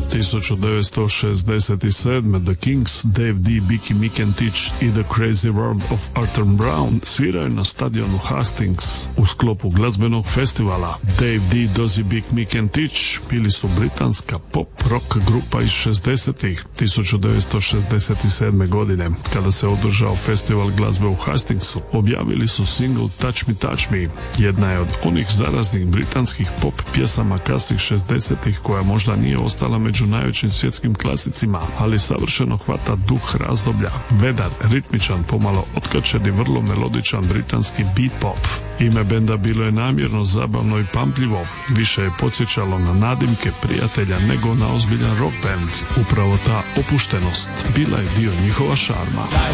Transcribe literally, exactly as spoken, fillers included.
tisuću devetsto šezdeset sedme. The Kings, Dave D, Biki Mikentić i The Crazy World of Arthur Brown sviraju na stadionu Hastings u sklopu glazbenog festivala. Dave D, Dozy, Bik Mikentić bili su britanska pop rock grupa iz šezdesetih. tisuću devetsto šezdeset sedme. godine, kada se održao festival glazbe u Hastingsu, objavili su single Touch Me, Touch Me. Jedna je od onih zaraznih britanskih pop pjesama kasnih šezdesetih koja možda nije ostala među najvećim svjetskim klasicima, ali savršeno hvata duh razdoblja. Vedar, ritmičan, pomalo otkačen i vrlo melodičan britanski beat pop. Ime benda bilo je namjerno zabavno i pamtljivo, više je podsjećalo na nadimke prijatelja nego na ozbiljan rock band. Upravo ta opuštenost bila je dio njihova šarma.